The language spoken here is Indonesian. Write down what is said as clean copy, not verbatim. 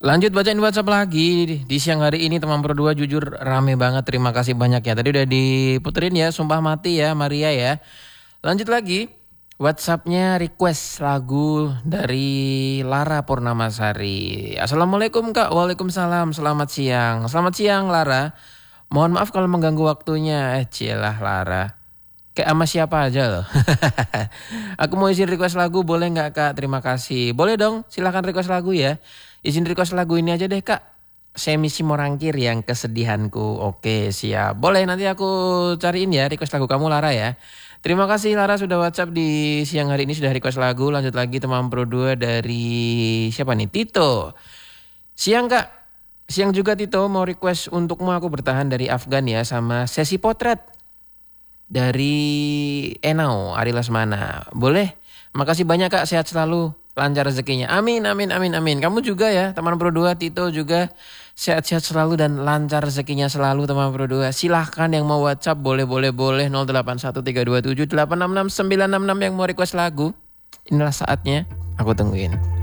Lanjut bacain WhatsApp lagi di siang hari ini teman Pro 2 jujur rame banget. Terima kasih banyak ya. Tadi udah diputerin ya Sumpah Mati ya Maria ya. Lanjut lagi WhatsAppnya request lagu dari Lara Purnamasari. Assalamualaikum Kak. Waalaikumsalam. Selamat siang. Selamat siang Lara. Mohon maaf kalau mengganggu waktunya. Cielah Lara. Kayak sama siapa aja loh. Aku mau izin request lagu boleh nggak Kak? Terima kasih. Boleh dong silahkan request lagu ya. Izin request lagu ini aja deh Kak. Semisi Morangkir yang kesedihanku. Oke siap. Boleh nanti aku cariin ya request lagu kamu Lara ya. Terima kasih Lara sudah WhatsApp di siang hari ini sudah request lagu. Lanjut lagi teman Pro 2 dari siapa nih? Tito. Siang Kak. Siang juga Tito mau request untukmu aku bertahan dari Afgan ya sama sesi potret dari Enau Ari Lesmana. Boleh? Makasih banyak Kak, sehat selalu, lancar rezekinya. Amin, amin, amin, amin. Kamu juga ya, teman Pro 2, Tito juga sehat-sehat selalu dan lancar rezekinya selalu teman Pro 2. Silahkan yang mau WhatsApp boleh 081327866966 yang mau request lagu. Inilah saatnya, aku tungguin.